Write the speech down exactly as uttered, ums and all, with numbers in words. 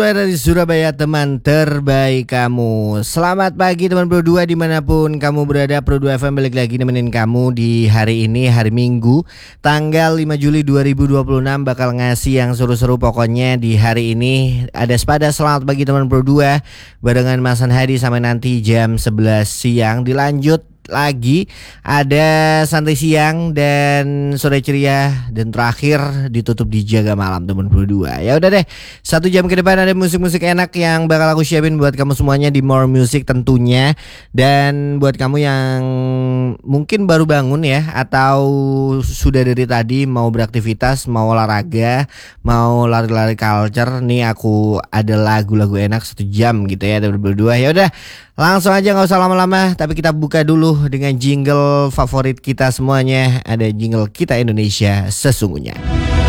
Dari Surabaya, teman terbaik kamu. Selamat pagi teman Pro dua dimanapun kamu berada. Pro dua F M balik lagi nemenin kamu di hari ini, hari Minggu tanggal lima Juli dua ribu dua puluh enam. Bakal ngasih yang seru-seru pokoknya di hari ini. Ada Sepada selamat pagi teman Pro dua barengan Mas Hadi sampai nanti jam sebelas siang. Dilanjut lagi ada santai siang dan sore ceria, dan terakhir ditutup di jaga malam teman Pro dua. Ya udah deh, satu jam ke depan ada musik-musik enak yang bakal aku siapin buat kamu semuanya di More Music tentunya. Dan buat kamu yang mungkin baru bangun ya, atau sudah dari tadi mau beraktivitas, mau olahraga, mau lari-lari culture, nih aku ada lagu-lagu enak satu jam gitu ya teman Pro dua. Ya udah, langsung aja nggak usah lama-lama, tapi kita buka dulu dengan jingle favorit kita semuanya. Ada jingle Kita Indonesia Sesungguhnya.